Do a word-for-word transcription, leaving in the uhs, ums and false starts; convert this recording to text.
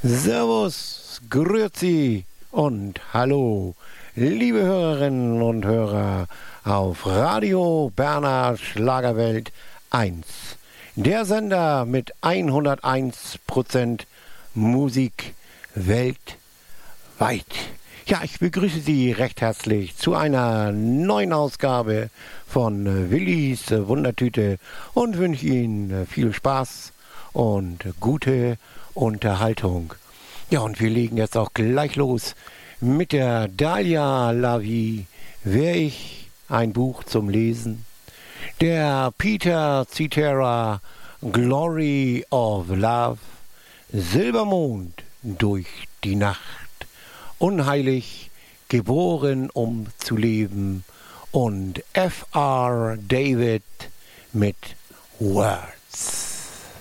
Servus, grüezi und hallo, liebe Hörerinnen und Hörer auf Radio Berner Schlagerwelt eins. Der Sender mit hunderteins Prozent Musik weltweit. Ja, ich begrüße Sie recht herzlich zu einer neuen Ausgabe von Willis Wundertüte und wünsche Ihnen viel Spaß und gute Unterhaltung. Ja, und wir legen jetzt auch gleich los mit der Dahlia Lavi, Wär ich ein Buch zum Lesen. Der Peter Cetera, Glory of Love, Silbermond durch die Nacht, unheilig geboren, um zu leben, und F R David mit Words.